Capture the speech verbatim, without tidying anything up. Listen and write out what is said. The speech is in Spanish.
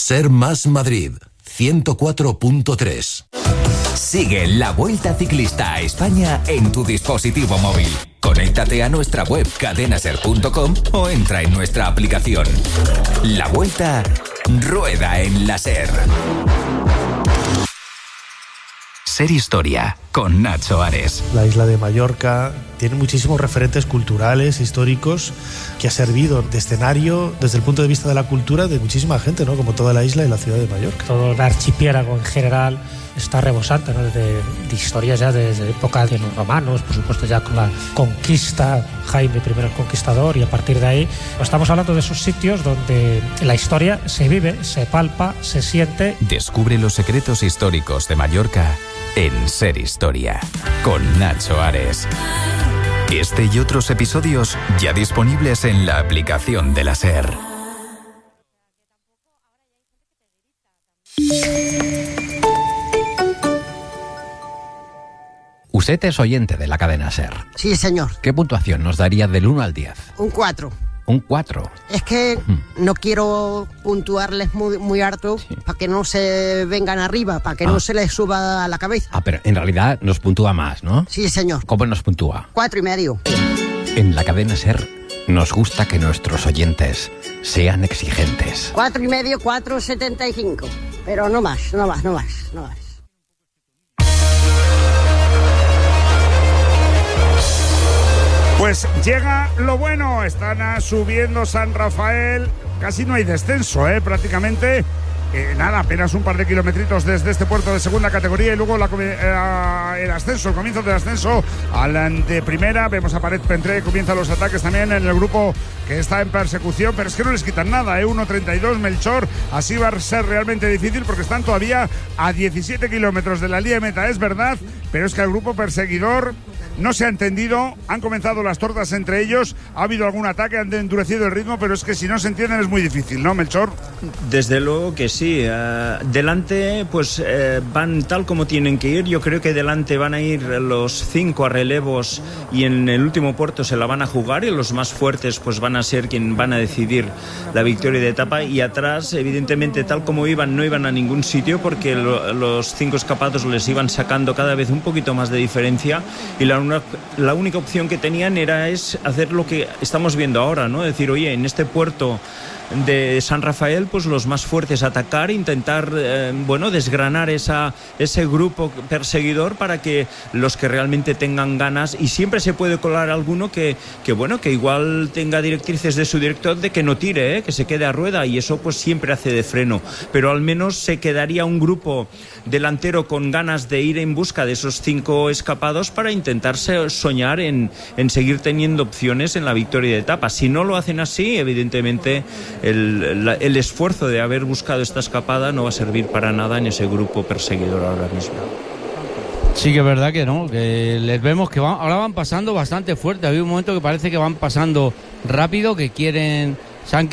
Ser Más Madrid, ciento cuatro punto tres. Sigue la Vuelta Ciclista a España en tu dispositivo móvil. Conéctate a nuestra web cadenaser punto com o entra en nuestra aplicación. La Vuelta rueda en la SER. Ser Historia, con Nacho Ares. La isla de Mallorca tiene muchísimos referentes culturales, históricos, que ha servido de escenario desde el punto de vista de la cultura de muchísima gente, ¿no? Como toda la isla y la ciudad de Mallorca. Todo el archipiélago en general está rebosante, ¿no? de, de historias ya desde época de los romanos, por supuesto ya con la conquista, Jaime primero el Conquistador, y a partir de ahí pues estamos hablando de esos sitios donde la historia se vive, se palpa, se siente. Descubre los secretos históricos de Mallorca en Ser Historia, con Nacho Ares. Este y otros episodios ya disponibles en la aplicación de la SER. Usted es oyente de la cadena SER. Sí, señor. ¿Qué puntuación nos daría del uno al diez? Un cuatro. Un cuatro. Es que no quiero puntuarles muy, muy harto, sí, para que no se vengan arriba, para que ah. no se les suba a la cabeza. Ah, pero en realidad nos puntúa más, ¿no? Sí, señor. ¿Cómo nos puntúa? Cuatro y medio. En la cadena SER nos gusta que nuestros oyentes sean exigentes. Cuatro y medio, cuatro setenta y cinco. Pero no más, no más, no más, no más. Pues llega lo bueno, están subiendo San Rafael, casi no hay descenso, ¿eh? prácticamente, eh, nada, apenas un par de kilometritos desde este puerto de segunda categoría y luego la, eh, el ascenso, el comienzo del ascenso al de primera. Vemos a Paret Pentré, comienzan los ataques también en el grupo que está en persecución, pero es que no les quitan nada, ¿eh? uno treinta y dos, Melchor, así va a ser realmente difícil porque están todavía a diecisiete kilómetros de la línea de meta, es verdad, pero es que el grupo perseguidor no se ha entendido, han comenzado las tortas entre ellos, ha habido algún ataque, han endurecido el ritmo, pero es que si no se entienden es muy difícil, ¿no, Melchor? Desde luego que sí. Uh, delante pues uh, van tal como tienen que ir. Yo creo que delante van a ir los cinco a relevos y en el último puerto se la van a jugar y los más fuertes pues van a ser quien van a decidir la victoria de etapa, y atrás evidentemente tal como iban no iban a ningún sitio porque lo, los cinco escapados les iban sacando cada vez un poquito más de diferencia, y la Una, la única opción que tenían era es hacer lo que estamos viendo ahora, ¿no? Decir, oye, en este puerto de San Rafael, pues los más fuertes atacar, intentar, eh, bueno, desgranar esa, ese grupo perseguidor para que los que realmente tengan ganas, y siempre se puede colar alguno que, que bueno, que igual tenga directrices de su director de que no tire, ¿eh? que se quede a rueda, y eso pues siempre hace de freno, pero al menos se quedaría un grupo delantero con ganas de ir en busca de esos cinco escapados para intentar soñar en, en seguir teniendo opciones en la victoria de etapa. Si no lo hacen así, evidentemente El, la, el esfuerzo de haber buscado esta escapada no va a servir para nada en ese grupo perseguidor ahora mismo. Sí que es verdad que no, que les vemos que van, ahora van pasando bastante fuerte. Había un momento que parece que van pasando rápido, que quieren, se han